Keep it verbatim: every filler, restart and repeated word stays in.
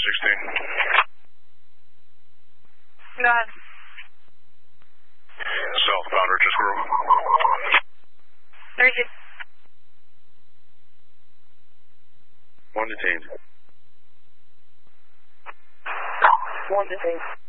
sixteen. Go ahead. Southbound Richards Grove. thirty-two. One detained. One detained.